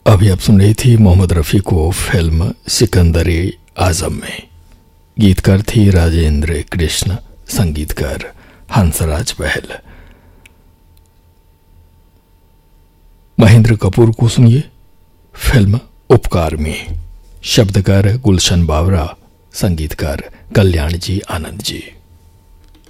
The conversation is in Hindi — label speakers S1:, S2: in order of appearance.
S1: अभी आप सुन रही थी मोहम्मद रफ़ी को फिल्म सिकंदर आजम में। गीतकार थी राजेंद्र कृष्ण, संगीतकार हंसराज बहल। महेंद्र कपूर को सुनिए फिल्म उपकार में। शब्दकार गुलशन बावरा, संगीतकार कल्याण जी आनंद जी।